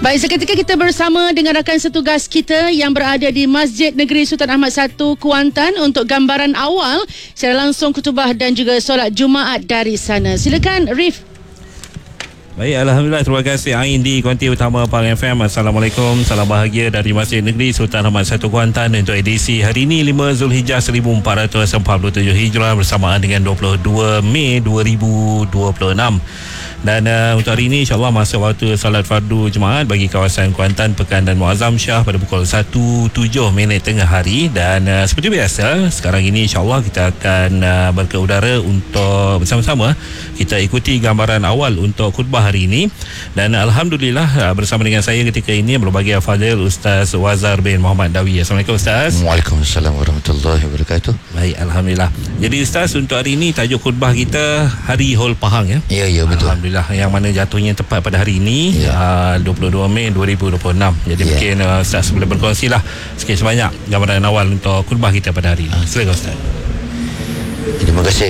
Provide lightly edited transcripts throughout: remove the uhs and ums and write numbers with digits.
Baik, seketika kita bersama dengan rakan setugas kita yang berada di Masjid Negeri Sultan Ahmad I, Kuantan untuk gambaran awal secara langsung khutbah dan juga solat Jumaat dari sana. Silakan Rif. Baik, Alhamdulillah, terima kasih Ain di Kuanti Utama Pahang FM. Assalamualaikum, salam bahagia dari Masjid Negeri Sultan Ahmad I Kuantan untuk edisi hari ini 5 Zulhijjah 1447 Hijrah bersamaan dengan 22 Mei 2026. Dan untuk hari ini insyaAllah masa waktu salat fardu Jumaat bagi kawasan Kuantan, Pekan dan Muazzam Shah pada pukul 1.07 tengah hari. Dan seperti biasa, sekarang ini insyaAllah kita akan berke udara untuk bersama-sama kita ikuti gambaran awal untuk khutbah hari ini. Dan Alhamdulillah bersama dengan saya ketika ini berbagai Fadil Ustaz Wazar bin Muhammad Dawi. Assalamualaikum Ustaz. Waalaikumsalam warahmatullahi wabarakatuh. Baik, Alhamdulillah. Jadi Ustaz, untuk hari ini tajuk khutbah kita Hari Hol Pahang ya? Ya, betul. Alhamdulillah, yang mana jatuhnya tepat pada hari ini, 22 Mei 2026. Jadi mungkin Ustaz boleh berkongsi lah sikit sebanyak gambaran awal untuk khutbah kita pada hari ini. Silakan Ustaz. Terima kasih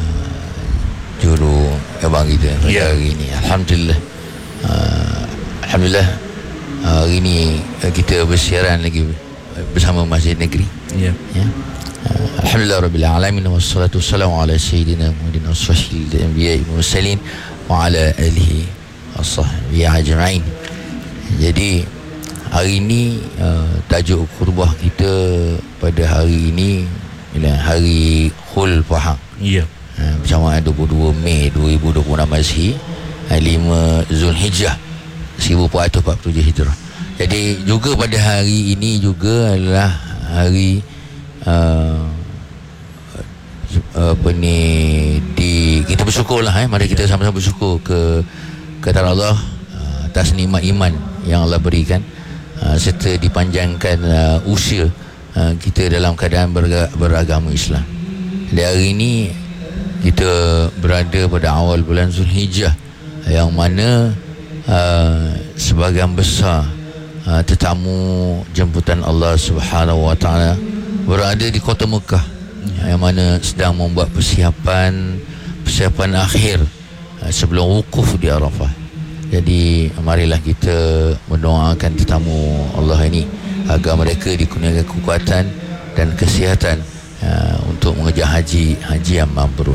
juru abang kita hari ini. Alhamdulillah. Alhamdulillah hari ini kita bersiaran lagi bersama Masjid Negeri. Alhamdulillah Rabbil Alamin, wassalatu wassalamu ala Sayyidina Muhammadin ashrafil anbiya'i wal mursalin wa ala alihi wasahbihi ajma'in. Jadi hari ini tajuk khutbah kita pada hari ini ialah Hari Hul Pahang. Bersamaan 22 Mei 2026 Masehi, 5 Zulhijjah 1447 Hijrah. Jadi juga pada hari ini juga adalah hari kita bersyukurlah, mari kita sama-sama bersyukur kepada Allah atas nikmat iman yang Allah berikan, serta dipanjangkan usia kita dalam keadaan beragama Islam. Di hari ini kita berada pada awal bulan Zulhijjah, yang mana sebahagian besar tetamu jemputan Allah Subhanahu Wa Taala berada di kota Mekah, yang mana sedang membuat persiapan akhir sebelum wukuf di Arafah. Jadi marilah kita mendoakan tetamu Allah ini agar mereka dikurniakan kekuatan dan kesihatan untuk mengejar haji yang mabrur.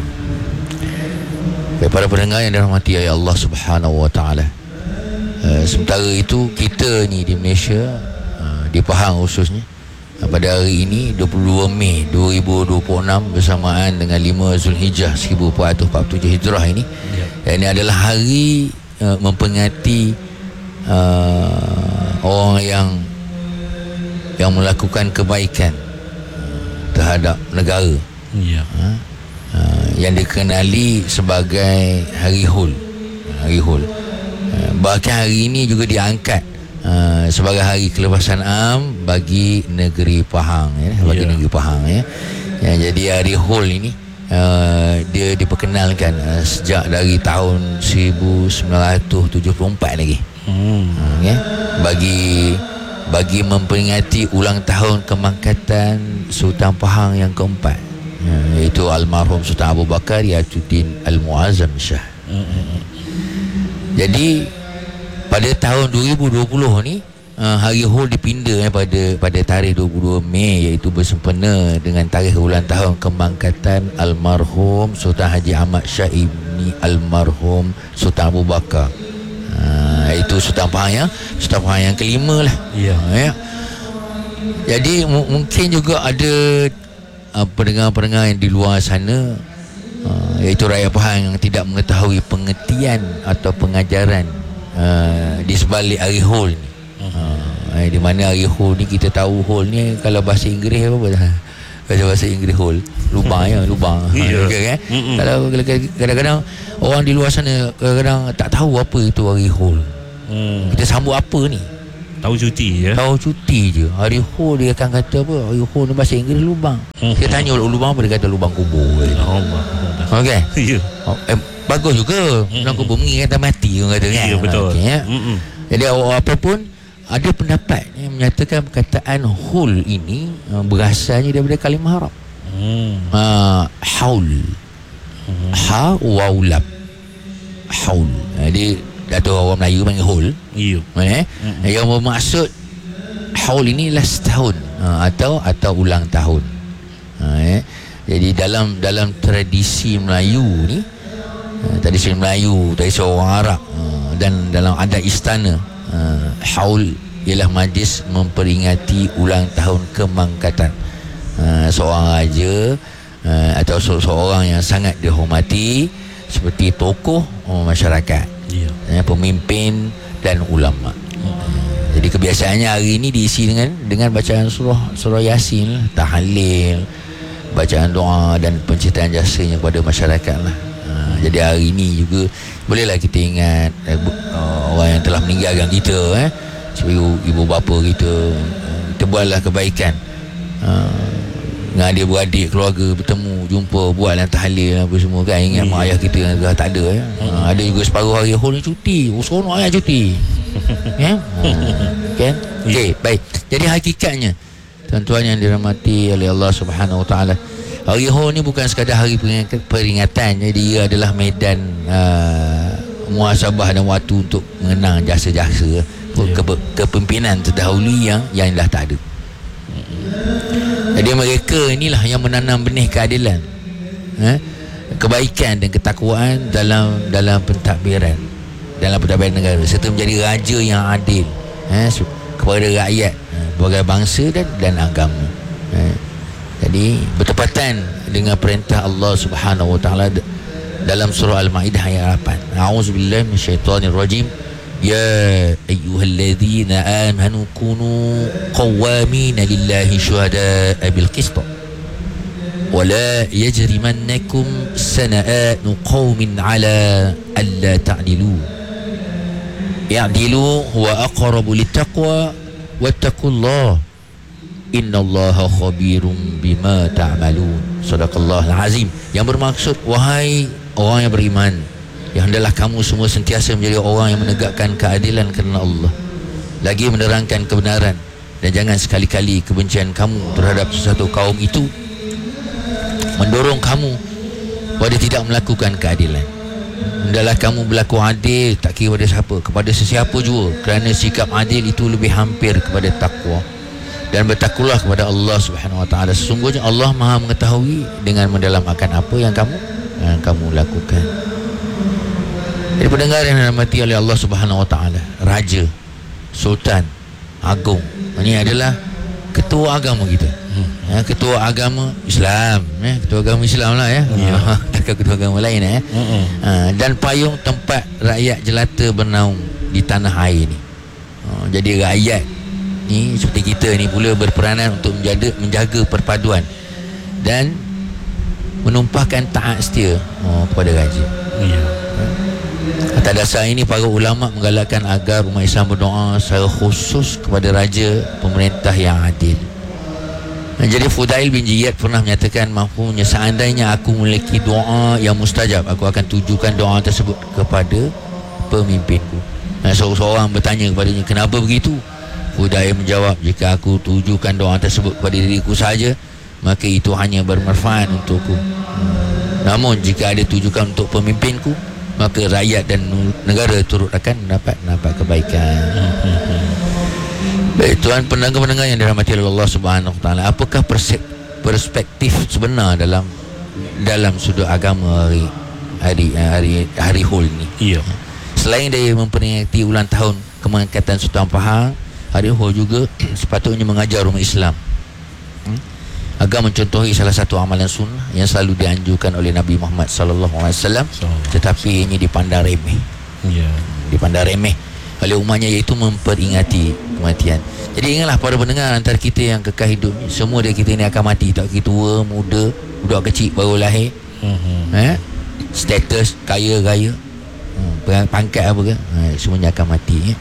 Para pendengar yang dirahmati oleh Allah Subhanahu Wa Taala, sementara itu kita ni di Malaysia, di Pahang khususnya, pada hari ini 22 Mei 2026 bersamaan dengan 5 Zulhijjah 1447 Hijrah ini, ini adalah hari memperingati orang yang melakukan kebaikan terhadap negara, yang dikenali sebagai Hari Hul. Bahkan hari ini juga diangkat sebagai hari kelepasan am bagi negeri Pahang, negeri Pahang. Jadi Hari Hul ini dia diperkenalkan sejak dari tahun 1974 lagi. Bagi memperingati ulang tahun kemangkatan Sultan Pahang yang keempat, iaitu almarhum Sultan Abu Bakar Yatuddin Al-Muazzam Shah. Jadi pada tahun 2020 ni, Hari Hul dipinda pada tarikh 22 Mei, iaitu bersempena dengan tarikh ulang tahun kemangkatan almarhum Sultan Haji Ahmad Shah Ibni almarhum Sultan Abu Bakar, iaitu Sultan Pahang yang kelima lah. Jadi mungkin juga ada pendengar-pendengar yang di luar sana, iaitu rakyat Pahang yang tidak mengetahui pengertian atau pengajaran di sebalik Hari Hul ni. Di mana Hari Hul ni, kita tahu Hul ni kalau bahasa Inggeris apa dah? Kalau bahasa Inggeris Hul, lubang. Kalau kadang-kadang orang di luar sana kadang-kadang tak tahu apa itu Hari Hul. Kita sambut apa ni? Tahu cuti je. Hari Hul dia akan kata apa? Hari Hul ni bahasa Inggeris lubang. Kita tanya lubang apa, dia kata lubang kubur. Okey. Bagus juga. Lubang kubur mengingatkan mati, orang kata kan. Betul. Jadi apa pun ada pendapat yang menyatakan perkataan hul ini berasalnya daripada kalimah Arab. Haul. Ha waw lab. Haul. Jadi atau orang Melayu panggil haul. Ya. Yang bermaksud haul ini adalah setahun, atau ulang tahun. Jadi dalam tradisi Melayu ni, tradisi orang Arab, dan dalam adat istana, haul ialah majlis memperingati ulang tahun kemangkatan seorang raja, atau seorang yang sangat dihormati, seperti tokoh masyarakat, pemimpin dan ulama. Jadi kebiasaannya hari ini diisi dengan bacaan surah Yasin, tahlil, bacaan doa dan penceritaan jasanya kepada masyarakat lah. Jadi hari ini juga bolehlah kita ingat orang yang telah meninggalkan kita, seperti ibu bapa kita buatlah kebaikan, dengan adik-beradik keluarga bertemu, jumpa, buatlah tahlil apa semua kan. Ingat mak ayah kita yang dah tak ada. Ada juga separuh hari haul ni cuti, seronok ayah cuti. Kan? Okey, baik. Jadi hakikatnya, tuan-tuan yang dirahmati oleh Allah Subhanahu Wa Taala, hari haul ni bukan sekadar hari peringatan. Jadi ia adalah medan muhasabah dan waktu untuk mengenang jasa-jasa kepimpinan terdahulu yang dah tak ada. Jadi mereka inilah yang menanam benih keadilan, kebaikan dan ketakwaan dalam pentadbiran negara, serta menjadi raja yang adil kepada rakyat berbagai bangsa dan agama. Jadi bertepatan dengan perintah Allah Subhanahu Wa Taala dalam surah Al-Maidah ayat 8. A'udzubillahi minasyaitonirrajim. Ya ayyuhalladzina amanu kunu qawwamina lillahi syuhada'a bil qist wa la yajrimannakum sana'anu qaumin ala alla ta'dilu i'dilu huwa aqrabu littaqwa wattaqullaha innallaha khabirum bima ta'malun. Sadaqallahul azim. Yang bermaksud, wahai orang yang beriman, yang hendaklah kamu semua sentiasa menjadi orang yang menegakkan keadilan kerana Allah, lagi menerangkan kebenaran, dan jangan sekali-kali kebencian kamu terhadap sesuatu kaum itu mendorong kamu pada tidak melakukan keadilan. Hendaklah kamu berlaku adil, tak kira kepada sesiapa jua, kerana sikap adil itu lebih hampir kepada takwa. Dan bertakwalah kepada Allah Subhanahu Wa Taala. Sesungguhnya Allah Maha mengetahui dengan mendalam akan apa yang kamu lakukan. Jadi pendengar yang dirahmati oleh Allah Subhanahu Wa Taala, raja, sultan agung, ini adalah ketua agama kita. Ketua agama Islam, ketua agama Islam lah takkan ketua agama lain dan payung tempat rakyat jelata bernaung di tanah air ni. Jadi rakyat ni seperti kita ni pula berperanan untuk menjaga perpaduan dan menumpahkan taat setia kepada raja. Atas dasar ini, para ulama menggalakkan agar umat Islam berdoa secara khusus kepada raja pemerintah yang adil. Jadi Fudail bin Ziyad pernah menyatakan mahfuznya, seandainya aku memiliki doa yang mustajab, aku akan tujukan doa tersebut kepada pemimpinku. Seorang bertanya kepadanya, kenapa begitu? Fudail menjawab, jika aku tujukan doa tersebut kepada diriku saja, maka itu hanya bermanfaat untukku. Namun jika ada tujukan untuk pemimpinku, maka rakyat dan negara turut akan mendapat kebaikan. Baik, tuan pendengar yang dirahmati oleh Allah Subhanahu Wa Taala, apakah perspektif sebenar dalam sudut agama hari haul ni? Selain dari memperingati ulang tahun kemangkatan Sultan Pahang, hari haul juga sepatutnya mengajar umat Islam agar mencontohi salah satu amalan sunnah yang selalu dianjurkan oleh Nabi Muhammad SAW, tetapi ini dipandang remeh. Dipandang remeh oleh umatnya, iaitu memperingati kematian. Jadi ingatlah para pendengar, antara kita yang kekal hidup ni, semua dari kita ni akan mati. Tak kira tua, muda, budak kecil baru lahir, status, kaya raya, pangkat apa ke, semuanya akan mati.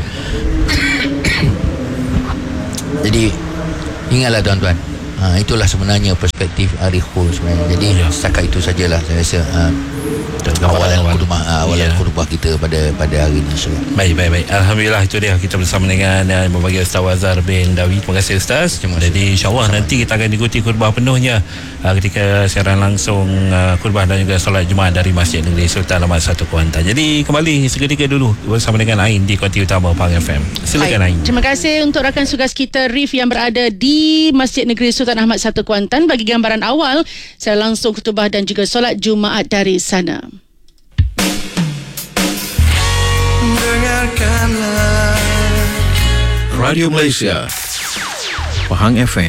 Jadi ingatlah tuan-tuan, itulah sebenarnya perspektif hari haul sebenarnya. Jadi setakat itu sajalah saya rasa. awalan khutbah kita pada hari ini. Baik. Alhamdulillah, itu dia kita bersama dengan Bahagia Ustaz Wazar bin Dawi. Terima kasih Ustaz. Jadi insyaAllah nanti kita akan ikuti khutbah penuhnya ketika siaran langsung khutbah dan juga solat Jumaat dari Masjid Negeri Sultan Ahmad 1 Kuantan. Jadi kembali seketika dulu bersama dengan Ain di Kuantan Utama Pahang FM. Silakan Ain. Terima kasih untuk rakan tugas kita Rif yang berada di Masjid Negeri Sultan Ahmad 1 Kuantan bagi gambaran awal secara langsung khutbah dan juga solat Jumaat dari sana. Radio Malaysia Pahang FM